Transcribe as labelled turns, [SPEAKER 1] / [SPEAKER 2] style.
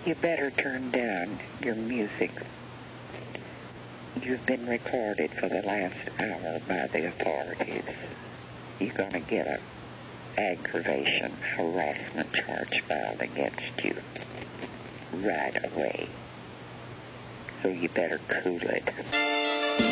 [SPEAKER 1] You better turn down your music. You've been recorded for the last hour by the authorities. You're going to get an aggravation harassment charge filed against you right away. So you better cool it.